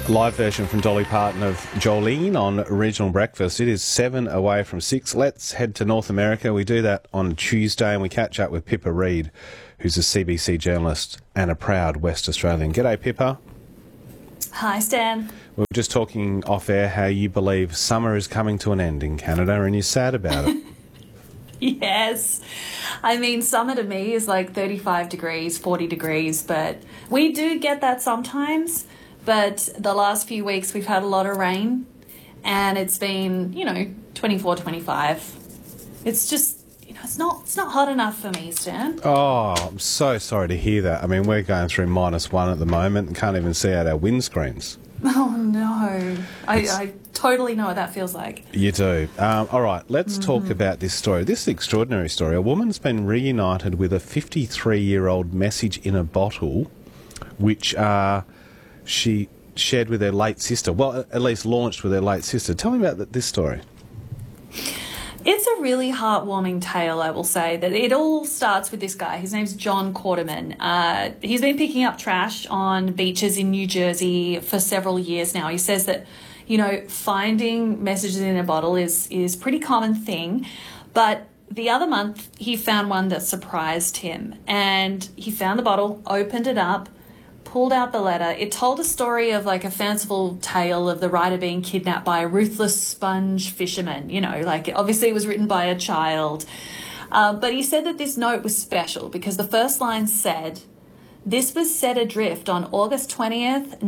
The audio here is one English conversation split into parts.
Live version from Dolly Parton of Jolene on Regional Breakfast. It is 7 away from 6. Let's head to North America. We do that on Tuesday and we catch up with Pippa Reid, who's a CBC journalist and a proud West Australian. G'day, Pippa. Hi, Stan. We were just talking off air how you believe summer is coming to an end in Canada and you're sad about it. Yes. I mean, summer to me is like 35 degrees, 40 degrees, but we do get that sometimes. But the last few weeks we've had a lot of rain and it's been, 24, 25. It's just, it's not hot enough for me, Stan. Oh, I'm so sorry to hear that. I mean, we're going through -1 at the moment and can't even see out our windscreens. Oh, no. I totally know what that feels like. You do. All right, let's talk about this story. This is an extraordinary story. A woman's been reunited with a 53-year-old message in a bottle, which she shared with her late sister. Well, at least launched with her late sister. Tell me about this story. It's a really heartwarming tale, I will say, that it all starts with this guy. His name's John Quarterman. He's been picking up trash on beaches in New Jersey for several years now. He says that, finding messages in a bottle is a pretty common thing. But the other month, he found one that surprised him. And he found the bottle, opened it up, pulled out the letter. It told a story of like a fanciful tale of the writer being kidnapped by a ruthless sponge fisherman. Obviously it was written by a child. But he said that this note was special because the first line said, "This was set adrift on August 20th,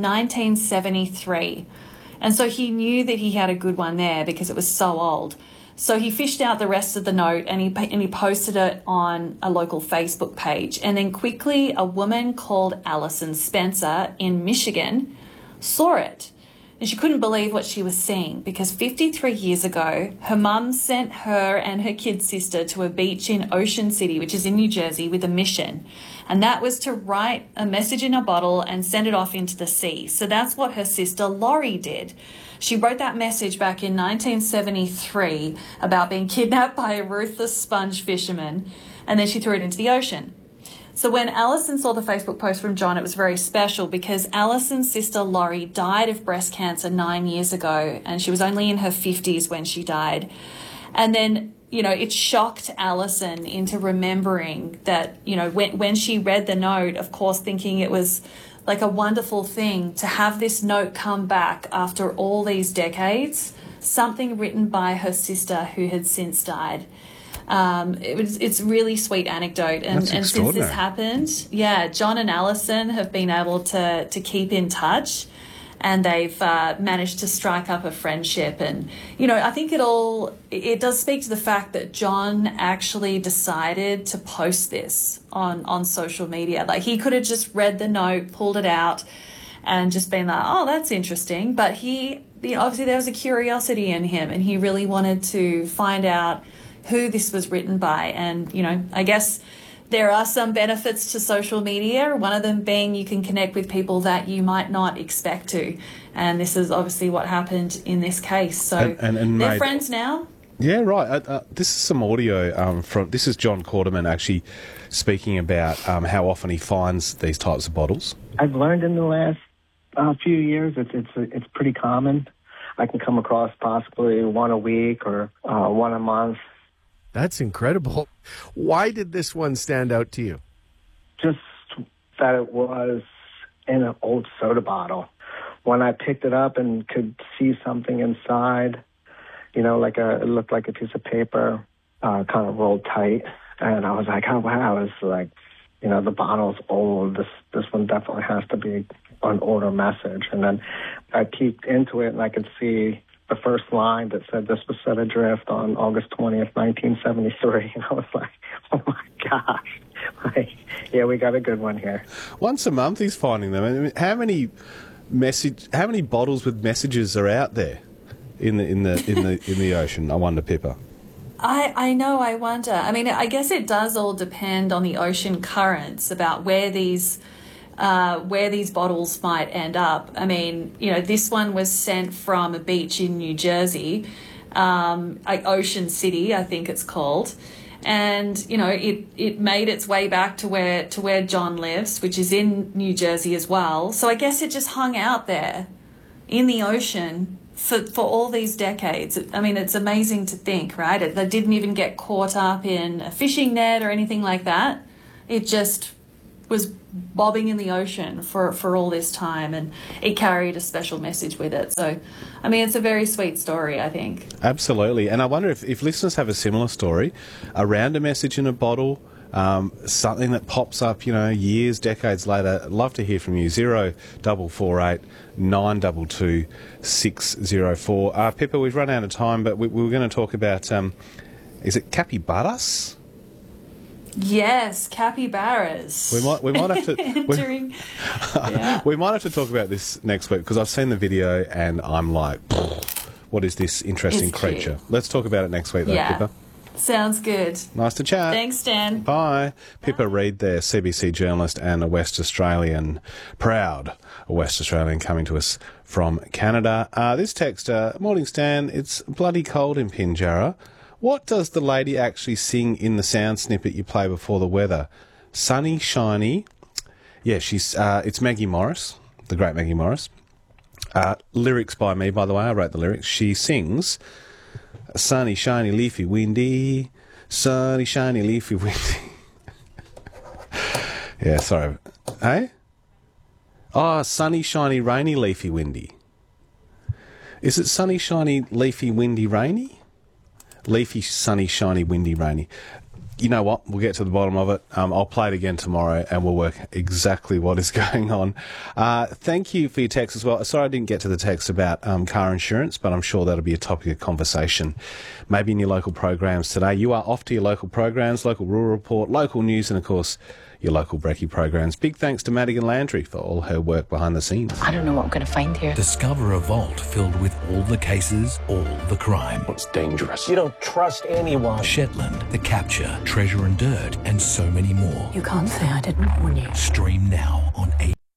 1973. And so he knew that he had a good one there because it was so old. So he fished out the rest of the note and he posted it on a local Facebook page. And then quickly a woman called Alison Spencer in Michigan saw it. And she couldn't believe what she was seeing because 53 years ago, her mum sent her and her kid sister to a beach in Ocean City, which is in New Jersey, with a mission. And that was to write a message in a bottle and send it off into the sea. So that's what her sister Laurie did. She wrote that message back in 1973 about being kidnapped by a ruthless sponge fisherman, and then she threw it into the ocean. So when Alison saw the Facebook post from John, it was very special because Alison's sister Laurie died of breast cancer 9 years ago, and she was only in her 50s when she died. And then, it shocked Alison into remembering that, when she read the note, of course, thinking it was like a wonderful thing to have this note come back after all these decades, something written by her sister who had since died. It's a really sweet anecdote. And since this happened, John and Alison have been able to keep in touch and they've managed to strike up a friendship. And, I think it does speak to the fact that John actually decided to post this on social media. Like he could have just read the note, pulled it out and just been like, oh, that's interesting. But he, obviously there was a curiosity in him and he really wanted to find out who this was written by. And, I guess there are some benefits to social media, one of them being you can connect with people that you might not expect to. And this is obviously what happened in this case. So and they're friends now. Yeah, right. This is some audio this is John Quarterman actually speaking about how often he finds these types of bottles. I've learned in the last few years it's pretty common. I can come across possibly one a week or one a month. That's incredible. Why did this one stand out to you? Just that it was in an old soda bottle. When I picked it up and could see something inside, it looked like a piece of paper, kind of rolled tight. And I was like, oh, wow, it's like, the bottle's old. This one definitely has to be an older message. And then I peeked into it and I could see the first line that said this was set adrift on August 20th, 1973. And I was like, oh my gosh. We got a good one here. Once a month he's finding them. I mean, how many bottles with messages are out there in the ocean? I wonder, Pippa. I know, I wonder. I mean, I guess it does all depend on the ocean currents about where these bottles might end up. I mean, this one was sent from a beach in New Jersey, Ocean City, I think it's called. And, it made its way back to where John lives, which is in New Jersey as well. So I guess it just hung out there in the ocean for all these decades. I mean, it's amazing to think, right? They didn't even get caught up in a fishing net or anything like that. It just was bobbing in the ocean for all this time, and it carried a special message with it. So, I mean, it's a very sweet story, I think. Absolutely. And I wonder if listeners have a similar story around a message in a bottle, something that pops up, years, decades later. I'd love to hear from you. 0448 922 604. Pippa, we've run out of time, but we were going to talk about, is it capybaras? Yes, capybaras. We might have to we might have to talk about this next week, because I've seen the video and I'm like, what is this interesting creature? Cute. Let's talk about it next week, though, Pippa. Sounds good. Nice to chat. Thanks, Dan. Bye. Pippa Reid there, CBC journalist and a West Australian, proud West Australian, coming to us from Canada. This text, morning Stan, it's bloody cold in Pinjarra. What does the lady actually sing in the sound snippet you play before the weather? Sunny, shiny. Yeah, it's Maggie Morris, the great Maggie Morris. Lyrics by me, by the way. I wrote the lyrics. She sings, sunny, shiny, leafy, windy. Sunny, shiny, leafy, windy. Yeah, sorry. Hey? Oh, sunny, shiny, rainy, leafy, windy. Is it sunny, shiny, leafy, windy, rainy? Leafy, sunny, shiny, windy, rainy. You know what? We'll get to the bottom of it. I'll play it again tomorrow and we'll work exactly what is going on. Thank you for your text as well. Sorry I didn't get to the text about car insurance, but I'm sure that'll be a topic of conversation maybe in your local programs today. You are off to your local programs, local rural report, local news, and of course your local brekkie programs. Big thanks to Madigan Landry for all her work behind the scenes. I don't know what I'm going to find here. Discover a vault filled with all the cases, all the crime. It's dangerous. You don't trust anyone. Shetland, The Capture, Treasure and Dirt, and so many more. You can't say I didn't warn you. Stream now on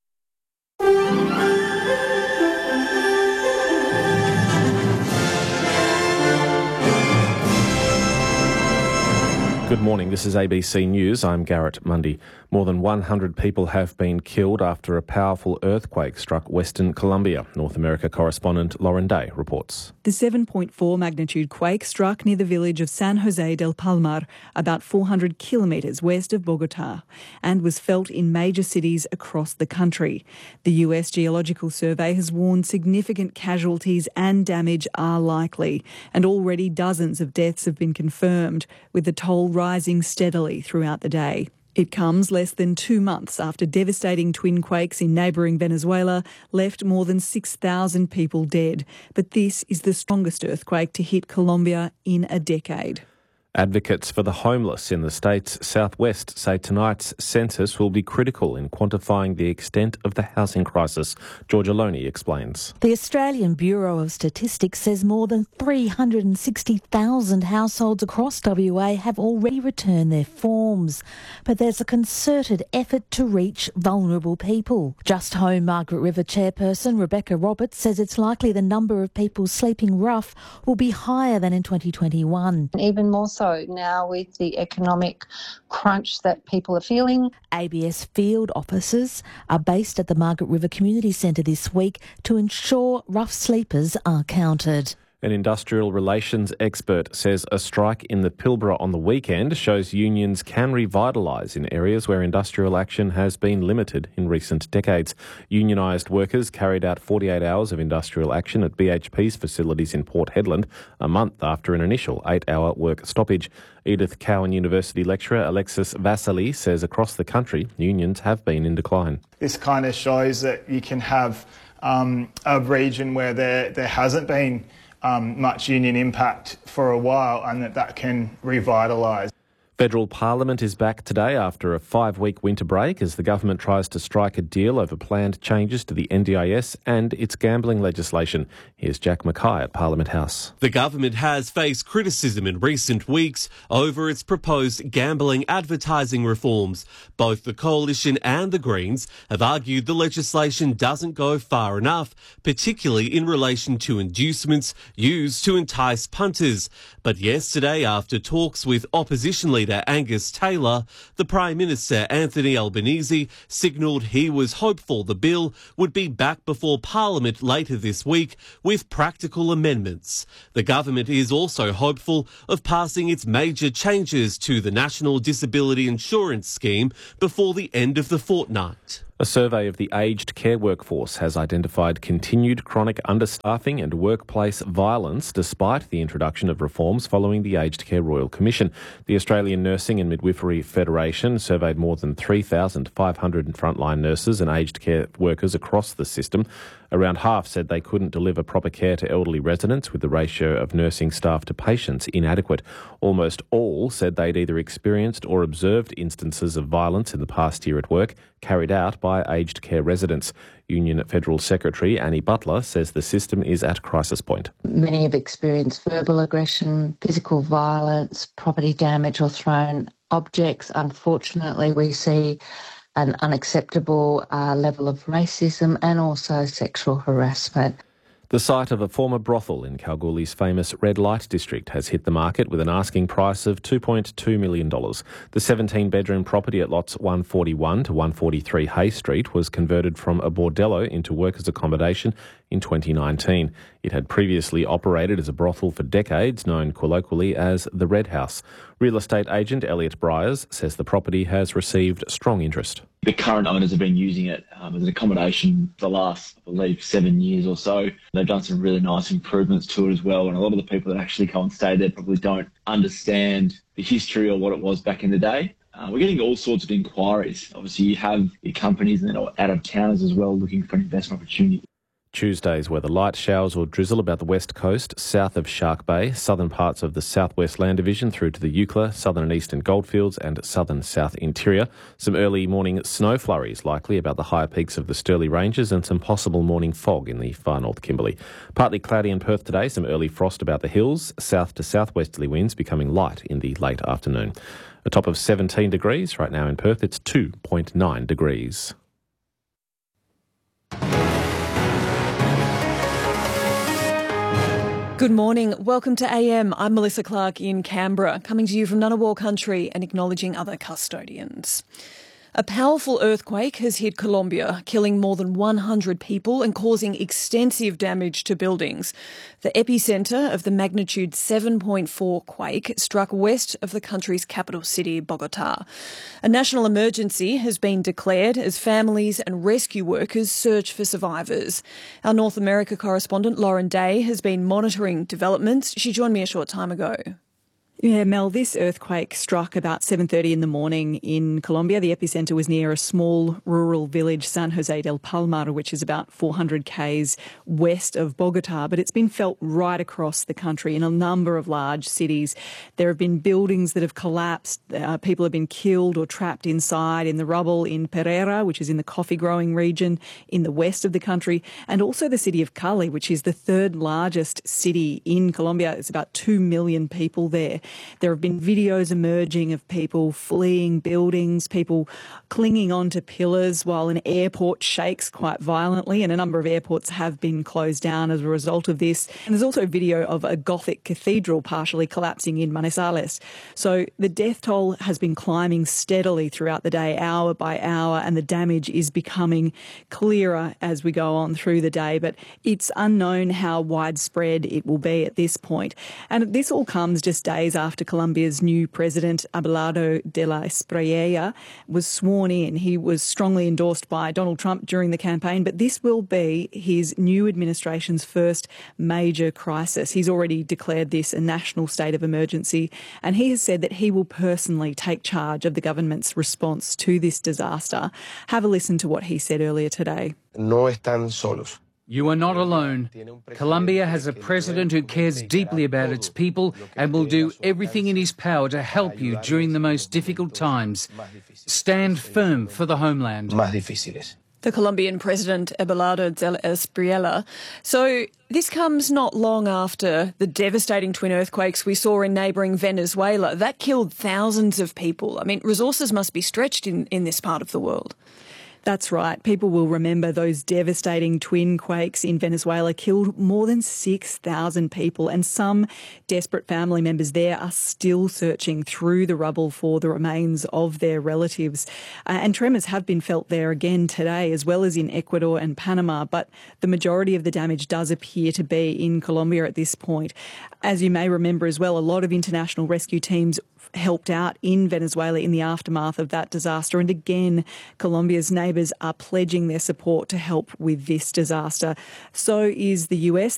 Good morning, this is ABC News. I'm Garrett Mundy. More than 100 people have been killed after a powerful earthquake struck Western Colombia. North America correspondent Lauren Day reports. The 7.4 magnitude quake struck near the village of San Jose del Palmar, about 400 kilometres west of Bogota, and was felt in major cities across the country. The US Geological Survey has warned significant casualties and damage are likely, and already dozens of deaths have been confirmed, with the toll rising steadily throughout the day. It comes less than 2 months after devastating twin quakes in neighbouring Venezuela left more than 6,000 people dead. But this is the strongest earthquake to hit Colombia in a decade. Advocates for the homeless in the state's southwest say tonight's census will be critical in quantifying the extent of the housing crisis. Georgia Loney explains. The Australian Bureau of Statistics says more than 360,000 households across WA have already returned their forms. But there's a concerted effort to reach vulnerable people. Just Home Margaret River chairperson Rebecca Roberts says it's likely the number of people sleeping rough will be higher than in 2021. Even more so now with the economic crunch that people are feeling. ABS field officers are based at the Margaret River Community Centre this week to ensure rough sleepers are counted. An industrial relations expert says a strike in the Pilbara on the weekend shows unions can revitalise in areas where industrial action has been limited in recent decades. Unionised workers carried out 48 hours of industrial action at BHP's facilities in Port Hedland a month after an initial 8-hour work stoppage. Edith Cowan University lecturer Alexis Vasily says across the country, unions have been in decline. This kind of shows that you can have a region where there hasn't been much union impact for a while, and that can revitalise. Federal Parliament is back today after a 5-week winter break as the government tries to strike a deal over planned changes to the NDIS and its gambling legislation. Here's Jack Mackay at Parliament House. The government has faced criticism in recent weeks over its proposed gambling advertising reforms. Both the Coalition and the Greens have argued the legislation doesn't go far enough, particularly in relation to inducements used to entice punters. But yesterday, after talks with opposition leader Leader Angus Taylor, the Prime Minister Anthony Albanese signalled he was hopeful the bill would be back before Parliament later this week with practical amendments. The government is also hopeful of passing its major changes to the National Disability Insurance Scheme before the end of the fortnight. A survey of the aged care workforce has identified continued chronic understaffing and workplace violence despite the introduction of reforms following the Aged Care Royal Commission. The Australian Nursing and Midwifery Federation surveyed more than 3,500 frontline nurses and aged care workers across the system. Around half said they couldn't deliver proper care to elderly residents, with the ratio of nursing staff to patients inadequate. Almost all said they'd either experienced or observed instances of violence in the past year at work carried out by aged care residents. Union Federal Secretary Annie Butler says the system is at crisis point. Many have experienced verbal aggression, physical violence, property damage or thrown objects. Unfortunately, we see an unacceptable level of racism and also sexual harassment. The site of a former brothel in Kalgoorlie's famous Red Light District has hit the market with an asking price of $2.2 million. The 17-bedroom property at lots 141 to 143 Hay Street was converted from a bordello into workers' accommodation in 2019. It had previously operated as a brothel for decades, known colloquially as the Red House. Real estate agent Elliot Bryers says the property has received strong interest. The current owners have been using it as an accommodation for the last, I believe, 7 years or so. They've done some really nice improvements to it as well, and a lot of the people that actually come and stay there probably don't understand the history or what it was back in the day. We're getting all sorts of inquiries. Obviously, you have your companies and then out-of-towners as well looking for an investment opportunity. Tuesday's weather: light showers or drizzle about the west coast, south of Shark Bay, southern parts of the southwest land division through to the Eucla, southern and eastern goldfields and southern south interior. Some early morning snow flurries likely about the higher peaks of the Stirling Ranges and some possible morning fog in the far north Kimberley. Partly cloudy in Perth today, some early frost about the hills, south to southwesterly winds becoming light in the late afternoon. A top of 17 degrees right now in Perth, it's 2.9 degrees. Good morning. Welcome to AM. I'm Melissa Clark in Canberra, coming to you from Ngunnawal country and acknowledging other custodians. A powerful earthquake has hit Colombia, killing more than 100 people and causing extensive damage to buildings. The epicentre of the magnitude 7.4 quake struck west of the country's capital city, Bogotá. A national emergency has been declared as families and rescue workers search for survivors. Our North America correspondent Lauren Day has been monitoring developments. She joined me a short time ago. Yeah, Mel, this earthquake struck about 7:30 in the morning in Colombia. The epicentre was near a small rural village, San Jose del Palmar, which is about 400 k's west of Bogotá, but it's been felt right across the country in a number of large cities. There have been buildings that have collapsed. People have been killed or trapped inside in the rubble in Pereira, which is in the coffee-growing region in the west of the country, and also the city of Cali, which is the third largest city in Colombia. It's about 2 million people there. There have been videos emerging of people fleeing buildings, people clinging onto pillars while an airport shakes quite violently, and a number of airports have been closed down as a result of this. And there's also video of a Gothic cathedral partially collapsing in Manizales. So the death toll has been climbing steadily throughout the day, hour by hour, and the damage is becoming clearer as we go on through the day. But it's unknown how widespread it will be at this point. And this all comes just days after Colombia's new president, Abelardo de la Espriella, was sworn in. He was strongly endorsed by Donald Trump during the campaign, but this will be his new administration's first major crisis. He's already declared this a national state of emergency, and he has said that he will personally take charge of the government's response to this disaster. Have a listen to what he said earlier today. No están solos. You are not alone. Colombia has a president who cares deeply about its people and will do everything in his power to help you during the most difficult times. Stand firm for the homeland. The Colombian president, Abelardo de la Espriella. So this comes not long after the devastating twin earthquakes we saw in neighbouring Venezuela. That killed thousands of people. I mean, resources must be stretched in this part of the world. That's right. People will remember those devastating twin quakes in Venezuela killed more than 6,000 people, and some desperate family members there are still searching through the rubble for the remains of their relatives. And tremors have been felt there again today, as well as in Ecuador and Panama, but the majority of the damage does appear to be in Colombia at this point. As you may remember as well, a lot of international rescue teams helped out in Venezuela in the aftermath of that disaster. And again, Colombia's neighbours are pledging their support to help with this disaster. So is the US.